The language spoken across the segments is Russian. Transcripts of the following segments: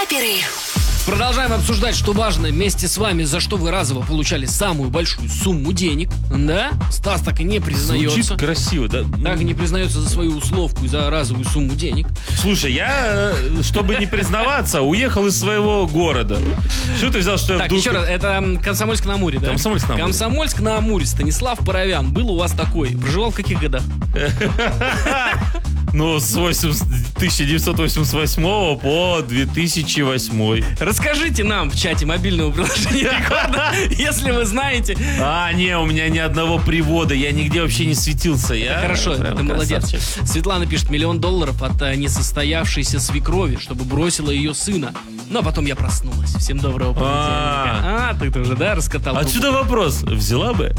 Вейкаперы. Продолжаем обсуждать, что важно вместе с вами, за что вы разово получали самую большую сумму денег. Да? Стас так и не признается. Звучит красиво, да? Так и не признается за свою условку и за разовую сумму денег. Слушай, я, чтобы не признаваться, уехал из своего города. Что ты взял, что я Так, вдруг... еще раз, это Комсомольск-на-Амуре, да? Комсомольск-на-Амуре. Комсомольск-на-Амуре. Станислав Паровян был у вас такой. Проживал в каких годах? Ну, с 1988 по 2008. Расскажите нам в чате мобильного приложения Рекорда, если вы знаете. Не, у меня ни одного привода, я нигде вообще не светился. Хорошо, прям ты молодец. красавчик. Светлана пишет: $1 миллион от несостоявшейся свекрови, чтобы бросила ее сына. Ну, а потом я проснулась. Всем доброго понедельника. Ты уже, да, раскатал? Отсюда вопрос, взяла бы?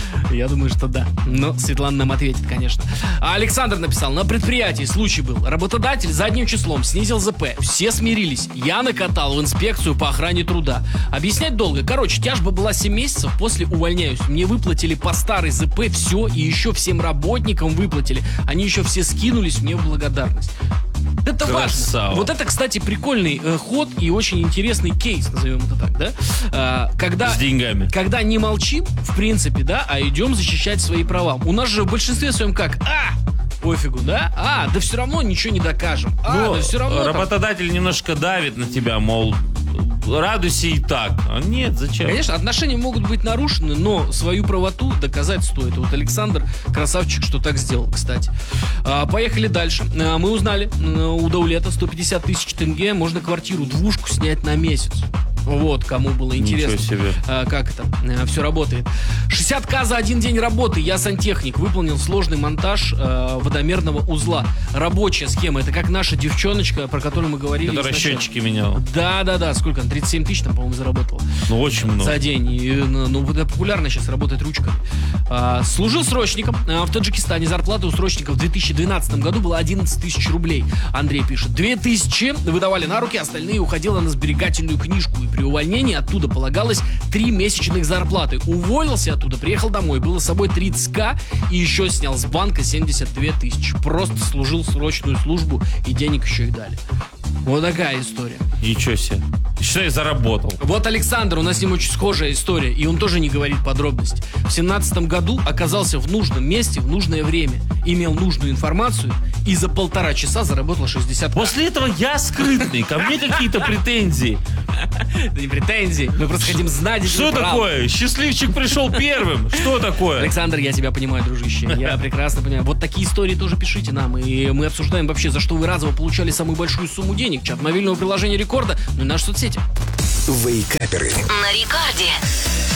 Я думаю, что да. Но Светлана нам ответит, конечно. А Александр написал: на предприятии случай был. Работодатель задним числом снизил ЗП. Все смирились. Я накатал в инспекцию по охране труда. Объяснять долго. Короче, тяжба была 7 месяцев, после увольняюсь. Мне выплатили по старой ЗП все, и еще всем работникам выплатили. Они еще все скинулись мне в благодарность. Это Красава. важно. Вот это, кстати, прикольный ход и очень интересный кейс, назовем это так, да? Когда, С деньгами. Когда не молчим, в принципе, да, а идем защищать свои права. У нас же в большинстве своем как? Пофигу, да? Да все равно ничего не докажем. Ну, да все равно. работодатель немножко давит на тебя, мол, радуйся и так. А нет, зачем? Конечно, отношения могут быть нарушены, но свою правоту доказать стоит. Вот Александр красавчик, что так сделал, кстати. Поехали дальше. Мы узнали, у Даулета 150 тысяч тенге можно квартиру, двушку снять на месяц. Вот, кому было интересно, Ничего себе. как это все работает. 60к за один день работы. Я сантехник. Выполнил сложный монтаж водомерного узла. Рабочая схема. Это как наша девчоночка, про которую мы говорили. Которая изначально. счетчики меняла. Да. Сколько она? 37 тысяч там, по-моему, заработала. Ну, очень много. За день. И, это популярно сейчас работать ручками. Служил срочником. В Таджикистане зарплата у срочников в 2012 году была 11 тысяч рублей. Андрей пишет: 2000 выдавали на руки, остальные уходило на сберегательную книжку. И при увольнении оттуда полагалось 3 месячных зарплаты. Уволился оттуда, приехал домой, было с собой 30к и еще снял с банка 72 тысячи. Просто служил срочную службу и денег еще и дали. Вот такая история. Ничего себе. Считай, заработал. Вот Александр, у нас с ним очень схожая история, и он тоже не говорит подробности. В 2017 году оказался в нужном месте в нужное время, имел нужную информацию и за 1,5 часа заработал 60. После этого я скрытный, ко мне какие-то претензии. Это не претензии, мы просто хотим знать. Что такое? Счастливчик пришел первым. Что такое? Александр, я тебя понимаю, дружище. Я прекрасно понимаю. Вот такие истории тоже пишите нам. И мы обсуждаем вообще, за что вы разово получали самую большую сумму денег. Чат мобильного приложения Рекорда, ну и наши соцсети. Вейкаперы. На Рекорде.